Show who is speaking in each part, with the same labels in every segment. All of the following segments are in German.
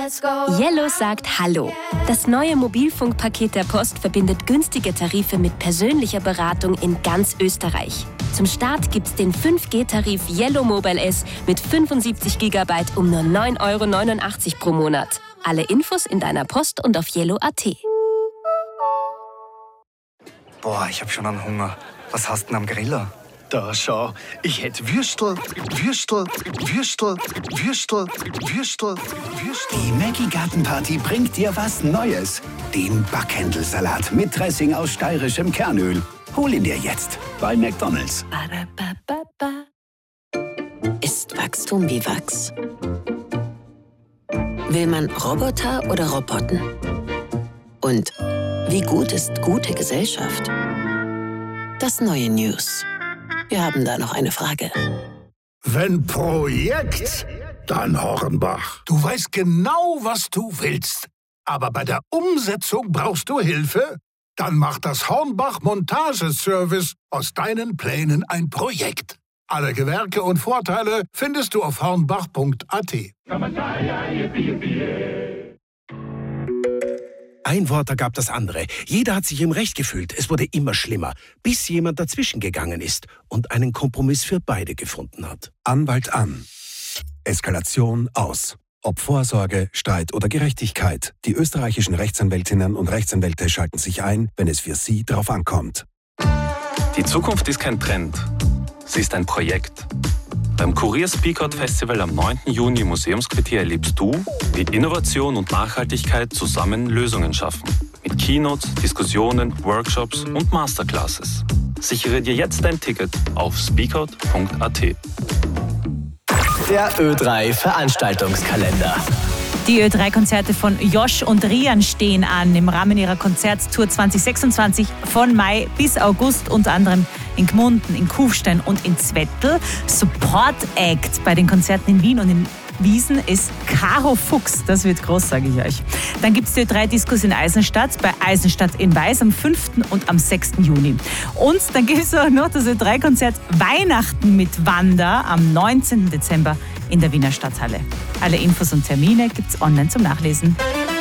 Speaker 1: Yellow sagt Hallo. Das neue Mobilfunkpaket der Post verbindet günstige Tarife mit persönlicher Beratung in ganz Österreich. Zum Start gibt's den 5G-Tarif Yellow Mobile S mit 75 GB um nur 9,89 € pro Monat. Alle Infos in deiner Post und auf yellow.at.
Speaker 2: Boah, ich hab schon einen Hunger. Was hast du denn am Griller?
Speaker 3: Da schau, ich hätte Würstel.
Speaker 4: Die Maggi Gartenparty bringt dir was Neues. Den Backhändelsalat mit Dressing aus steirischem Kernöl. Hol ihn dir jetzt bei McDonald's.
Speaker 5: Ist Wachstum wie Wachs? Will man Roboter oder Roboten? Und wie gut ist gute Gesellschaft? Das neue News. Wir haben da noch eine Frage.
Speaker 3: Wenn Projekt, dann Hornbach. Du weißt genau, was du willst. Aber bei der Umsetzung brauchst du Hilfe? Dann macht das Hornbach Montageservice aus deinen Plänen ein Projekt. Alle Gewerke und Vorteile findest du auf hornbach.at.
Speaker 6: Ein Wort ergab das andere. Jeder hat sich im Recht gefühlt. Es wurde immer schlimmer, bis jemand dazwischen gegangen ist und einen Kompromiss für beide gefunden hat.
Speaker 7: Anwalt an. Eskalation aus. Ob Vorsorge, Streit oder Gerechtigkeit. Die österreichischen Rechtsanwältinnen und Rechtsanwälte schalten sich ein, wenn es für sie drauf ankommt.
Speaker 8: Die Zukunft ist kein Trend. Sie ist ein Projekt. Beim Kurier Speak Out Festival am 9. Juni im Museumsquartier erlebst du, wie Innovation und Nachhaltigkeit zusammen Lösungen schaffen. Mit Keynotes, Diskussionen, Workshops und Masterclasses. Sichere dir jetzt dein Ticket auf speakout.at.
Speaker 9: Der Ö3 Veranstaltungskalender.
Speaker 10: Die Ö3-Konzerte von Josh und Rian stehen an im Rahmen ihrer Konzerttour 2026 von Mai bis August, unter anderem in Gmunden, in Kufstein und in Zwettl. Support Act bei den Konzerten in Wien und in Wiesen ist Caro Fuchs. Das wird groß, sage ich euch. Dann gibt es die Ö3-Diskus in Eisenstadt, bei Eisenstadt in Weiß am 5. und am 6. Juni. Und dann gibt es auch noch das Ö3-Konzert Weihnachten mit Wanda am 19. Dezember in der Wiener Stadthalle. Alle Infos und Termine gibt's online zum Nachlesen.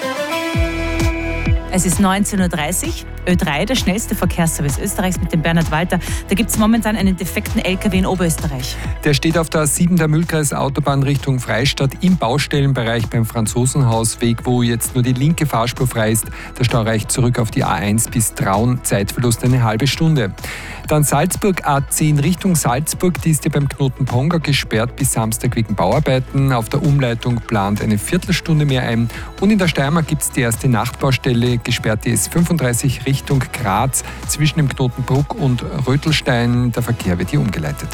Speaker 10: Es ist 19.30 Uhr. Ö3, der schnellste Verkehrsservice Österreichs mit dem Bernhard Walter. Da gibt es momentan einen defekten LKW in Oberösterreich.
Speaker 11: Der steht auf der A7 der Mühlkreis-Autobahn Richtung Freistadt im Baustellenbereich beim Franzosenhausweg, wo jetzt nur die linke Fahrspur frei ist. Der Stau reicht zurück auf die A1 bis Traun. Zeitverlust eine halbe Stunde. Dann Salzburg A10 Richtung Salzburg. Die ist ja beim Knoten Ponga gesperrt bis Samstag wegen Bauarbeiten. Auf der Umleitung plant eine Viertelstunde mehr ein. Und in der Steiermark gibt es die erste Nachtbaustelle. Gesperrt ist 35 Richtung Graz zwischen dem Knoten Bruck und Rötelstein. Der Verkehr wird hier umgeleitet.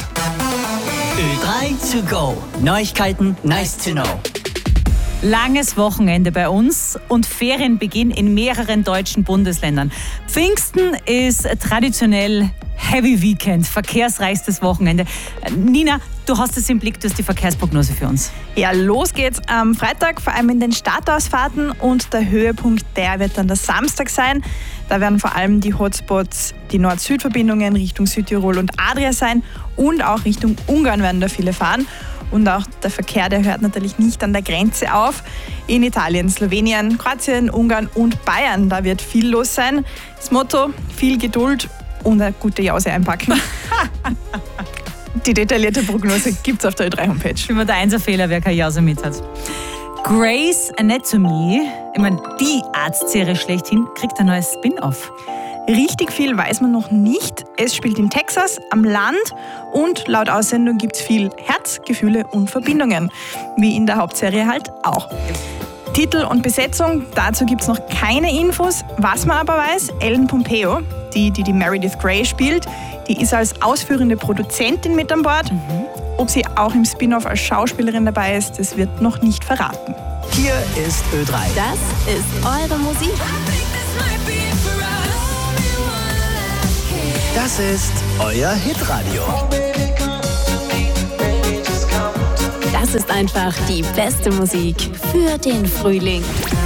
Speaker 9: Ö3 to go. Neuigkeiten nice to know.
Speaker 10: Langes Wochenende bei uns und Ferienbeginn in mehreren deutschen Bundesländern. Pfingsten ist traditionell Heavy Weekend, verkehrsreichstes Wochenende. Nina, du hast es im Blick, du hast die Verkehrsprognose für uns.
Speaker 12: Ja, los geht's am Freitag, vor allem in den Stadtausfahrten, und der Höhepunkt, der wird dann der Samstag sein. Da werden vor allem die Hotspots, die Nord-Süd-Verbindungen Richtung Südtirol und Adria sein, und auch Richtung Ungarn werden da viele fahren. Und auch der Verkehr, der hört natürlich nicht an der Grenze auf. In Italien, Slowenien, Kroatien, Ungarn und Bayern, da wird viel los sein. Das Motto: viel Geduld und eine gute Jause einpacken. Die detaillierte Prognose gibt es auf der Ö3-Homepage.
Speaker 10: Immer der Einserfehler, wer keine Jause mit hat. Grey's Anatomy, ich meine, die Arztserie schlechthin, kriegt ein neues Spin-off.
Speaker 12: Richtig viel weiß man noch nicht. Es spielt in Texas, am Land, und laut Aussendung gibt es viel Herz, Gefühle und Verbindungen. Wie in der Hauptserie halt auch. Titel und Besetzung, dazu gibt es noch keine Infos. Was man aber weiß, Ellen Pompeo, die Meredith Grey spielt, die ist als ausführende Produzentin mit an Bord. Ob sie auch im Spin-off als Schauspielerin dabei ist, das wird noch nicht verraten.
Speaker 9: Hier ist Ö3.
Speaker 1: Das ist eure Musik.
Speaker 9: Das ist euer Hitradio.
Speaker 1: Das ist einfach die beste Musik für den Frühling.